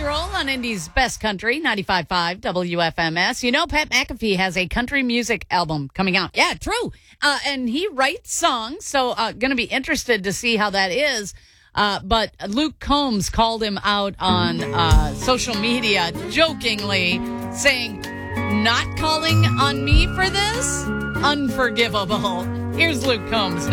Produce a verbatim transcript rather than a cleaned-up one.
Roll on Indy's Best Country, ninety-five point five W F M S. You know, Pat McAfee has a country music album coming out. Yeah, true. Uh, and he writes songs, so uh, going to be interested to see how that is. Uh, but Luke Combs called him out on uh, social media, jokingly saying, "Not calling on me for this? Unforgivable." Here's Luke Combs.